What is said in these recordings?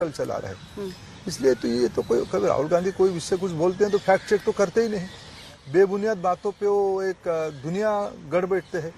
चला रहे हैं। इसलिए तो ये तो कोई कभी राहुल गांधी कोई विषय कुछ बोलते हैं तो फैक्ट चेक तो करते ही नहीं, बेबुनियाद बातों पे वो एक दुनिया गढ़ बैठते हैं।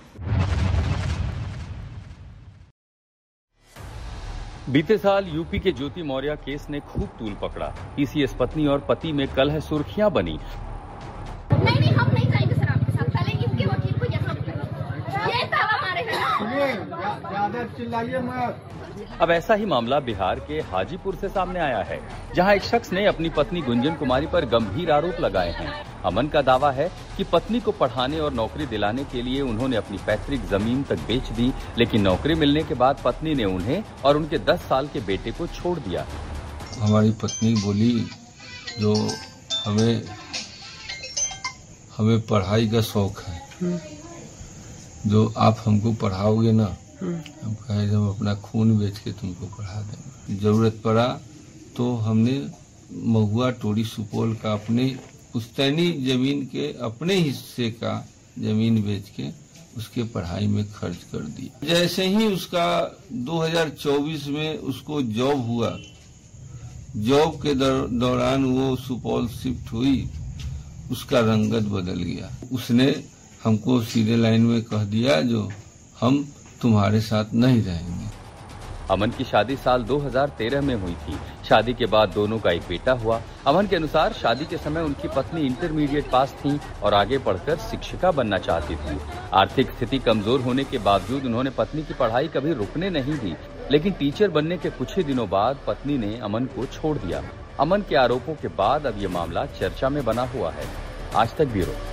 बीते साल यूपी के ज्योति मौर्य केस ने खूब तूल पकड़ा। पीसीएस पत्नी और पति में कलह सुर्खियां बनी। नहीं, हम नहीं जाएंगे सर आपके साथ। पहले इसके वकील को यहाँ बुलाइए। ये ताला मारेगा। ज्यादा चिल्लाइए मत। अब ऐसा ही मामला बिहार के हाजीपुर से सामने आया है, जहां एक शख्स ने अपनी पत्नी गुंजन कुमारी पर गंभीर आरोप लगाए हैं। अमन का दावा है कि पत्नी को पढ़ाने और नौकरी दिलाने के लिए उन्होंने अपनी पैतृक जमीन तक बेच दी, लेकिन नौकरी मिलने के बाद पत्नी ने उन्हें और उनके 10 साल के बेटे को छोड़ दिया। हमारी पत्नी बोली, जो हमें पढ़ाई का शौक है, जो आप हमको पढ़ाओगे ना, हम कहे हम अपना खून बेच के तुमको पढ़ा देंगे। जरूरत पड़ा तो हमने महुआ टोरी सुपौल का अपने पुश्तैनी जमीन के अपने हिस्से का जमीन बेच के उसके पढ़ाई में खर्च कर दिया। जैसे ही उसका 2024 में उसको जॉब हुआ, जॉब के दौरान वो सुपौल शिफ्ट हुई, उसका रंगत बदल गया। उसने हमको सीधे लाइन में कह दिया, जो हम तुम्हारे साथ नहीं रहेंगे। अमन की शादी साल 2013 में हुई थी। शादी के बाद दोनों का एक बेटा हुआ। अमन के अनुसार शादी के समय उनकी पत्नी इंटरमीडिएट पास थी और आगे पढ़कर शिक्षिका बनना चाहती थी। आर्थिक स्थिति कमजोर होने के बावजूद उन्होंने पत्नी की पढ़ाई कभी रुकने नहीं दी, लेकिन टीचर बनने के कुछ ही दिनों बाद पत्नी ने अमन को छोड़ दिया। अमन के आरोपों के बाद अब ये मामला चर्चा में बना हुआ है। आज तक ब्यूरो।